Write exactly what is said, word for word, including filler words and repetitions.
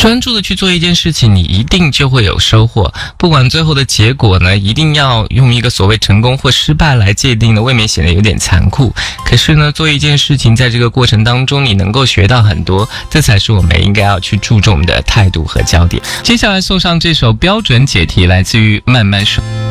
专注的去做一件事情，你一定就会有收获。不管最后的结果呢，一定要用一个所谓成功或失败来界定的，未免显得有点残酷。可是呢，做一件事情，在这个过程当中，你能够学到很多，这才是我们应该要去注重的态度和焦点。接下来送上这首标准解题，来自于慢慢说。